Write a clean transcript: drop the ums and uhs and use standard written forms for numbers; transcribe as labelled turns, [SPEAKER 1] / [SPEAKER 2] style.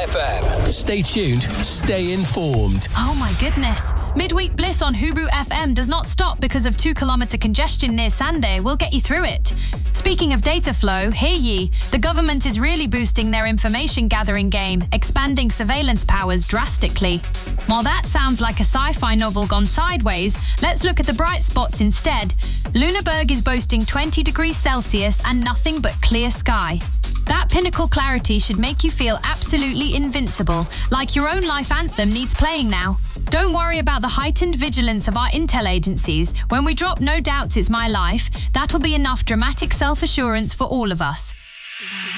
[SPEAKER 1] FM. Stay tuned, stay informed.
[SPEAKER 2] Oh my goodness. Midweek bliss on Hubru FM does not stop because of 2-kilometre congestion near Sande. We'll get you through it. Speaking of data flow, hear ye, the government is really boosting their information gathering game, expanding surveillance powers drastically. While that sounds like a sci-fi novel gone sideways, let's look at the bright spots instead. Lüneburg is boasting 20 degrees Celsius and nothing but clear sky. That pinnacle clarity should make you feel absolutely invincible, like your own life anthem needs playing now. Don't worry about the heightened vigilance of our intel agencies. When we drop No Doubts It's My Life, that'll be enough dramatic self-assurance for all of us.